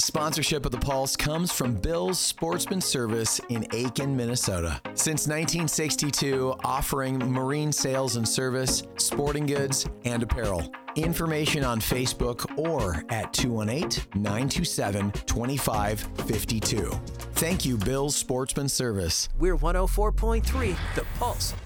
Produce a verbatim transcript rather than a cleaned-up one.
Sponsorship of The Pulse comes from Bill's Sportsman Service in Aiken, Minnesota. Since nineteen sixty-two, offering marine sales and service, sporting goods, and apparel. Information on Facebook or at two one eight, nine two seven, two five five two. Thank you, Bill's Sportsman Service. We're one oh four point three, The Pulse.